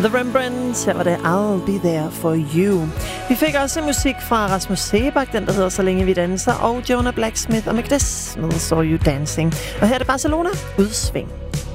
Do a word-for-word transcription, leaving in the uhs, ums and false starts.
The Rembrandts, her var det I'll Be There For You. Vi fik også musik fra Rasmus Seebach, den der hedder Så Længe Vi Danser, og Jonah Blacksmith og Macbeth med Saw You Dancing. Og her er det Barcelona, udsving.